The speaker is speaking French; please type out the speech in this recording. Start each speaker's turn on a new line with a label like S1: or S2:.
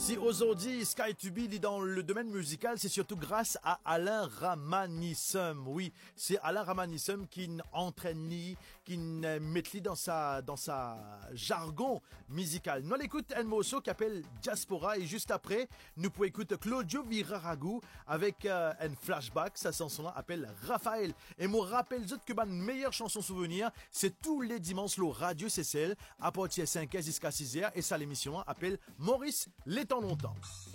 S1: Si aujourd'hui Sky2B est dans le domaine musical, c'est surtout grâce à Alain Ramanissim. Oui, c'est Alain Ramanissim qui entraîne, qui met dans sa jargon musical. Nous l'écoute un morceau qui appelle Diaspora et juste après, nous pouvons écouter Claudio Viraragu avec un flashback. Sa chanson-là appelle Raphaël. Et moi rappelle que ma meilleure chanson souvenir, c'est tous les dimanches le Radio CCL à partir de 5h jusqu'à 6h et ça l'émission appelle Maurice les temps longtemps.